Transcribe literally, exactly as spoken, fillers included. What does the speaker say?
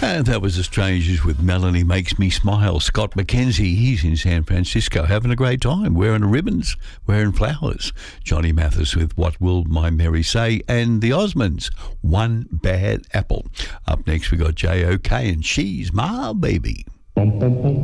And that was The Strangers with Melanie Makes Me Smile. Scott McKenzie, he's in San Francisco having a great time, wearing ribbons, wearing flowers. Johnny Mathis with What Will My Mary Say, and the Osmonds, One Bad Apple. Up next we got J O K and She's My Baby. Bum, bum, bum.